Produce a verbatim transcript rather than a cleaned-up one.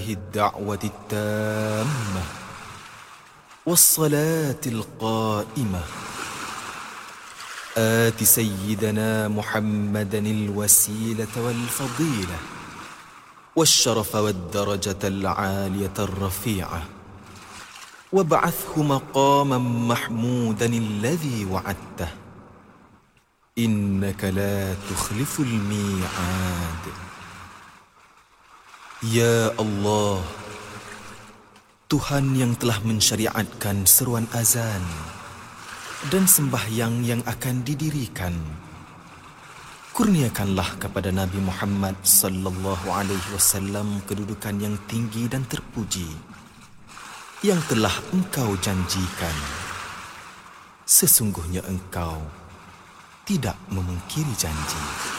هذه الدعوة التامة والصلاة القائمة آت سيدنا محمدا الوسيلة والفضيلة والشرف والدرجة العالية الرفيعة وابعثه مقاما محمودا الذي وعدته إنك لا تخلف الميعاد. Ya Allah, Tuhan yang telah mensyariatkan seruan azan dan sembahyang yang akan didirikan, kurniakanlah kepada Nabi Muhammad sallallahu alaihi wasallam kedudukan yang tinggi dan terpuji yang telah Engkau janjikan. Sesungguhnya Engkau tidak memungkiri janji.